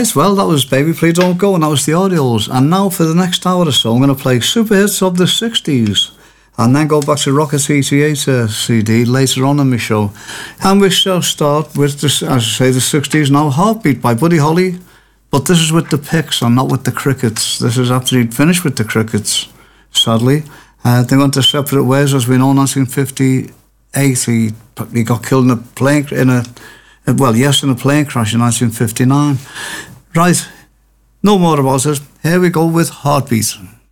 Right, well, that was Baby Please Don't Go, and that was the Audios. And now for the next hour or so, I'm going to play super hits of the 60s. And then go back to Rocket 88 CD later on in my show. And we shall start with, as I say, the 60s now. Heartbeat by Buddy Holly. But this is with the Picks and not with the Crickets. This is after he'd finished with the Crickets, sadly. They went their separate ways, as we know, in 1958. He got killed in a plane, in a plane crash in 1959. Right, no more about it. Here we go with Heartbeat.